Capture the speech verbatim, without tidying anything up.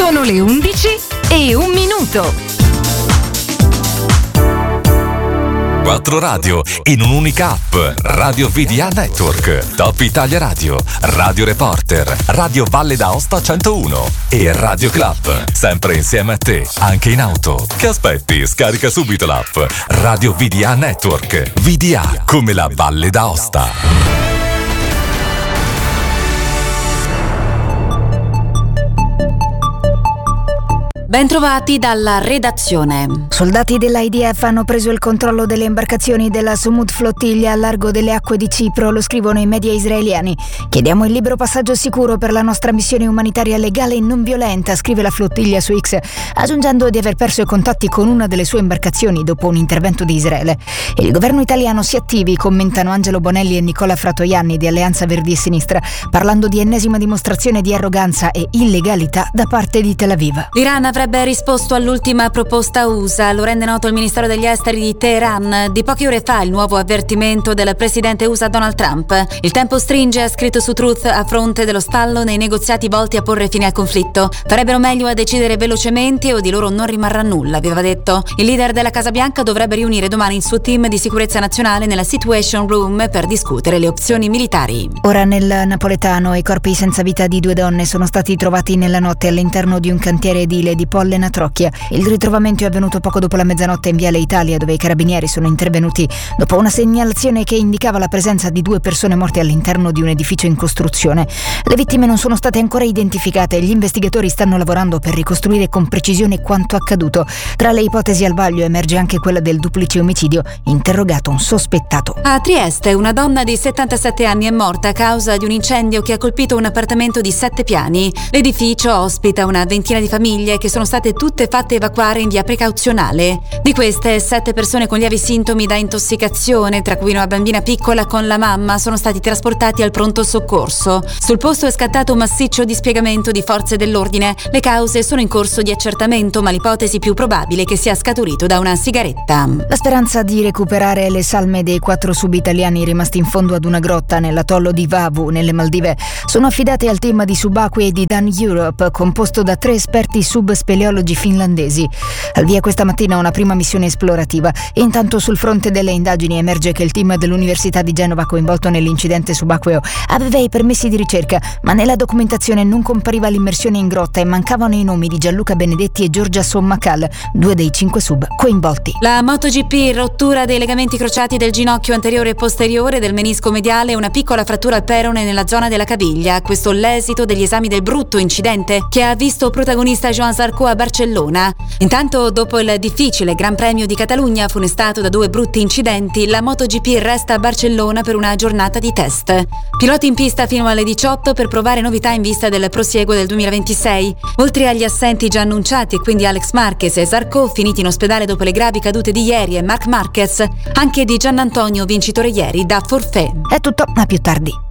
Sono le undici e un minuto. Quattro radio in un'unica app. Radio V D A Network, Top Italia Radio, Radio Reporter, Radio Valle d'Aosta centouno e Radio Club. Sempre insieme a te, anche in auto. Che aspetti? Scarica subito l'app Radio V D A Network. V D A come la Valle d'Aosta. Bentrovati dalla redazione. Soldati dell'I D F hanno preso il controllo delle imbarcazioni della Sumud flottiglia a largo delle acque di Cipro, lo scrivono i media israeliani. Chiediamo il libero passaggio sicuro per la nostra missione umanitaria legale e non violenta, scrive la flottiglia su X, aggiungendo di aver perso i contatti con una delle sue imbarcazioni dopo un intervento di Israele. Il governo italiano si attivi, commentano Angelo Bonelli e Nicola Fratoianni di Alleanza Verdi e Sinistra, parlando di ennesima dimostrazione di arroganza e illegalità da parte di Tel Aviv. L'Iran avrebbe risposto all'ultima proposta U S A, lo rende noto il Ministero degli Esteri di Teheran. Di poche ore fa il nuovo avvertimento del presidente U S A Donald Trump. Il tempo stringe, ha scritto su Truth, a fronte dello stallo nei negoziati volti a porre fine al conflitto. Farebbero meglio a decidere velocemente o di loro non rimarrà nulla, aveva detto. Il leader della Casa Bianca dovrebbe riunire domani il suo team di sicurezza nazionale nella Situation Room per discutere le opzioni militari. Ora nel napoletano i corpi senza vita di due donne sono stati trovati nella notte all'interno di un cantiere edile di Pollena Trocchia. Il ritrovamento è avvenuto poco dopo la mezzanotte in Viale Italia, dove i carabinieri sono intervenuti dopo una segnalazione che indicava la presenza di due persone morte all'interno di un edificio in costruzione. Le vittime non sono state ancora identificate e gli investigatori stanno lavorando per ricostruire con precisione quanto accaduto. Tra le ipotesi al vaglio emerge anche quella del duplice omicidio, interrogato un sospettato. A Trieste una donna di settantasette anni è morta a causa di un incendio che ha colpito un appartamento di sette piani. L'edificio ospita una ventina di famiglie che sono state tutte fatte evacuare in via precauzionale. Di queste, sette persone con lievi sintomi da intossicazione, tra cui una bambina piccola con la mamma, sono stati trasportati al pronto soccorso. Sul posto è scattato un massiccio dispiegamento di forze dell'ordine. Le cause sono in corso di accertamento, ma l'ipotesi più probabile è che sia scaturito da una sigaretta. La speranza di recuperare le salme dei quattro subitaliani rimasti in fondo ad una grotta nell'atollo di Vavu, nelle Maldive, sono affidate al team di subacquei di Dan Europe, composto da tre esperti subspeleologi finlandesi. Al via questa mattina una prima missione esplorativa e intanto sul fronte delle indagini emerge che il team dell'Università di Genova coinvolto nell'incidente subacqueo aveva i permessi di ricerca, ma nella documentazione non compariva l'immersione in grotta e mancavano i nomi di Gianluca Benedetti e Giorgia Sommacal, due dei cinque sub coinvolti. La MotoGP, rottura dei legamenti crociati del ginocchio anteriore e posteriore, del menisco mediale e una piccola frattura al perone nella zona della caviglia. Questo l'esito degli esami del brutto incidente che ha visto protagonista Joan Zarco a Barcellona. Intanto, dopo il difficile Gran Premio di Catalogna funestato da due brutti incidenti, la MotoGP resta a Barcellona per una giornata di test. Piloti in pista fino alle diciotto per provare novità in vista del prosieguo del duemilaventisei. Oltre agli assenti già annunciati, e quindi Alex Marquez e Zarco, finiti in ospedale dopo le gravi cadute di ieri, e Marc Marquez, anche di Giannantonio, vincitore ieri da forfait. È tutto, a più tardi.